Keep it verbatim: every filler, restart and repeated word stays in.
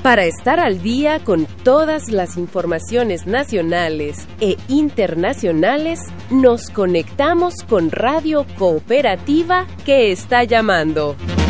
Para estar al día con todas las informaciones nacionales e internacionales, nos conectamos con Radio Cooperativa que está llamando.